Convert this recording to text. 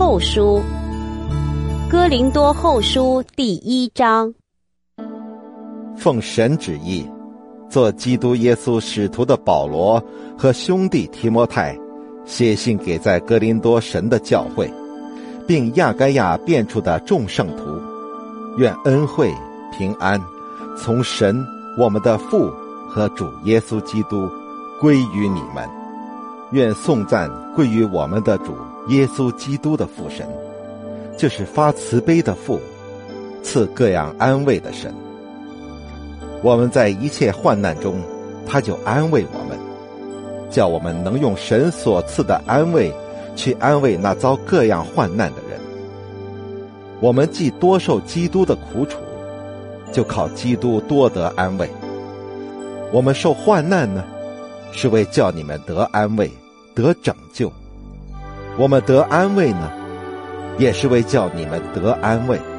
后书，哥林多后书第1章。 奉神旨意，做基督耶稣使徒的保罗和兄弟提摩太，写信给在哥林多神的教会，并亚该亚遍处的众圣徒，愿恩惠平安从神我们的父和主耶稣基督归于你们。愿颂赞归于我们的主耶稣基督的父神，就是发慈悲的父，赐各样安慰的神。我们在一切患难中，他就安慰我们，叫我们能用神所赐的安慰去安慰那遭各样患难的人。我们既多受基督的苦楚，就靠基督多得安慰。我们受患难呢，是为叫你们得安慰，得拯救；我们得安慰呢，也是为叫你们得安慰。